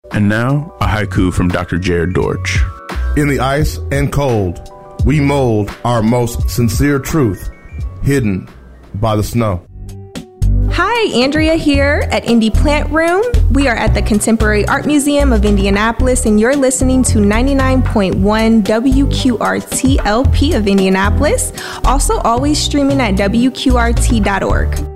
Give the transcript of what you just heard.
And now, a haiku from Dr. Jared Dortch. In the ice and cold, we mold our most sincere truth, hidden by the snow. Hi, Andrea here at Indie Plant Room. We are at the Contemporary Art Museum of Indianapolis, and you're listening to 99.1 WQRT LP of Indianapolis. Also, always streaming at WQRT.org.